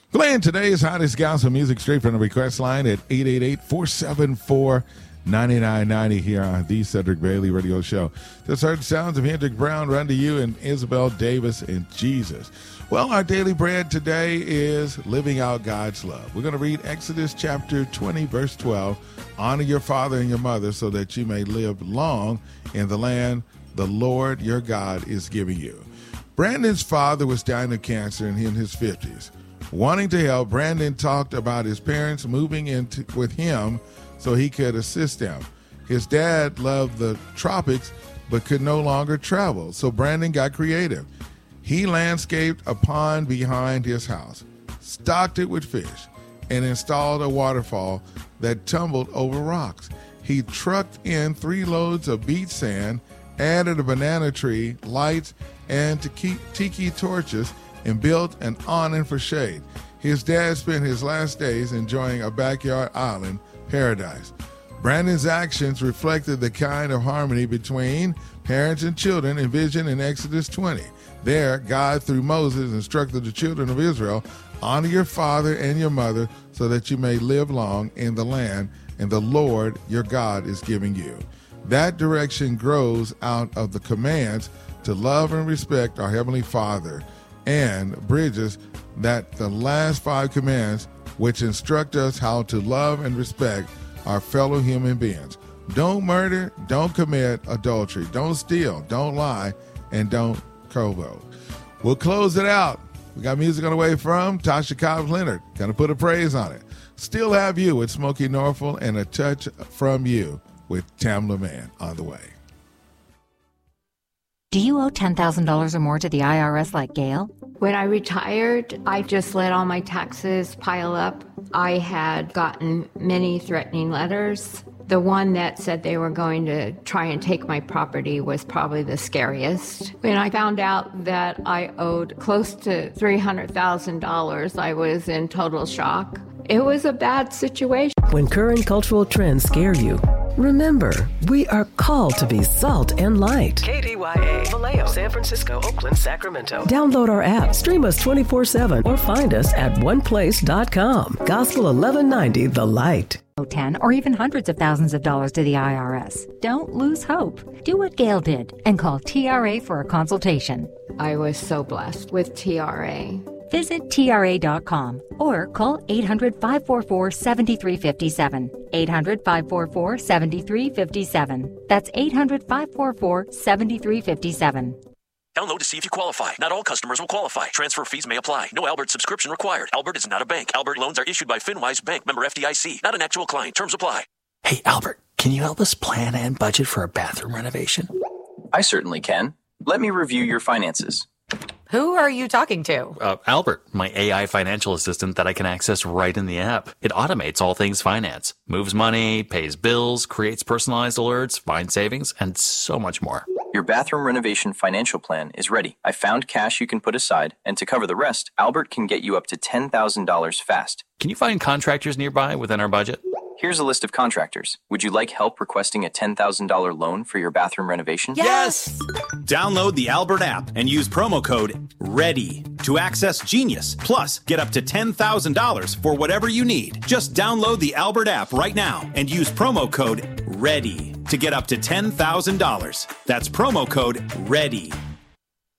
Playing today's hottest gospel music straight from the request line at 888-474-9990 here on the Cedric Bailey Radio Show. Just heard the sounds of Hendrick Brown run to you and Isabel Davis and Jesus. Well, our daily bread today is living out God's love. We're going to read Exodus chapter 20, verse 12. Honor your father and your mother so that you may live long in the land the Lord your God is giving you. Brandon's father was dying of cancer and in his 50s. Wanting to help, Brandon talked about his parents moving in with him so he could assist them. His dad loved the tropics but could no longer travel, so Brandon got creative. He landscaped a pond behind his house, stocked it with fish, and installed a waterfall that tumbled over rocks. He trucked in 3 loads of beach sand, added a banana tree, lights, and tiki torches, and built an awning for shade. His dad spent his last days enjoying a backyard island paradise. Brandon's actions reflected the kind of harmony between parents and children envisioned in Exodus 20. There, God, through Moses, instructed the children of Israel, honor your father and your mother so that you may live long in the land and the Lord your God is giving you. That direction grows out of the commands to love and respect our Heavenly Father and bridges that the last 5 commands which instruct us how to love and respect our fellow human beings. Don't murder, don't commit adultery, don't steal, don't lie, and don't covet. We'll close it out. We got music on the way from Tasha Cobbs Leonard. Gonna put a praise on it. Still Have You with Smokey Norfolk and A Touch From You with Tamla Mann on the way. Do you owe $10,000 or more to the IRS like Gail? When I retired, I just let all my taxes pile up. I had gotten many threatening letters. The one that said they were going to try and take my property was probably the scariest. When I found out that I owed close to $300,000, I was in total shock. It was a bad situation. When current cultural trends scare you, remember, we are called to be salt and light. KDYA, Vallejo, San Francisco, Oakland, Sacramento. Download our app, stream us 24/7, or find us at oneplace.com. Gospel 1190, The Light. 10 or even hundreds of thousands of dollars to the IRS. Don't lose hope. Do what Gail did and call TRA for a consultation. I was so blessed with TRA. Visit TRA.com or call 800-544-7357. 800-544-7357. That's 800-544-7357. Download to see if you qualify. Not all customers will qualify. Transfer fees may apply. No Albert subscription required. Albert is not a bank. Albert loans are issued by FinWise Bank, member FDIC. Not an actual client. Terms apply. Hey, Albert, can you help us plan and budget for a bathroom renovation? I certainly can. Let me review your finances. Who are you talking to? Albert, my AI financial assistant that I can access right in the app. It automates all things finance, moves money, pays bills, creates personalized alerts, finds savings, and so much more. Your bathroom renovation financial plan is ready. I found cash you can put aside, and to cover the rest, Albert can get you up to $10,000 fast. Can you find contractors nearby within our budget? Here's a list of contractors. Would you like help requesting a $10,000 loan for your bathroom renovation? Yes! Download the Albert app and use promo code READY to access Genius. Plus, get up to $10,000 for whatever you need. Just download the Albert app right now and use promo code READY to get up to $10,000. That's promo code READY.